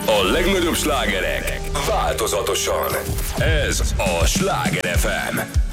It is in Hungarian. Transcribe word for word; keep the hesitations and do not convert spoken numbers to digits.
A legnagyobb slágerek változatosan. Ez a Sláger ef em.